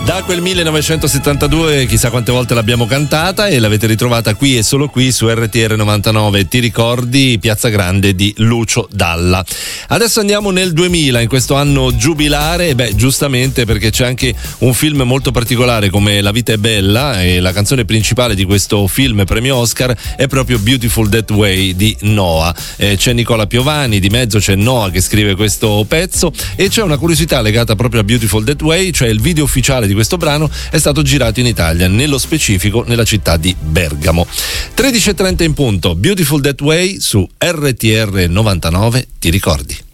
Da quel 1972 chissà quante volte l'abbiamo cantata e l'avete ritrovata qui e solo qui su RTR 99. Ti ricordi Piazza Grande di Lucio Dalla. Adesso andiamo nel 2000, in questo anno giubilare, giustamente, perché c'è anche un film molto particolare come La vita è bella e la canzone principale di questo film premio Oscar è proprio Beautiful That Way di Noah. C'è Nicola Piovani, di mezzo c'è Noah che scrive questo pezzo e c'è una curiosità legata proprio a Beautiful That Way, cioè il video ufficiale di questo brano è stato girato in Italia, nello specifico nella città di Bergamo. 13:30 in punto, Beautiful That Way su RTR 99, ti ricordi?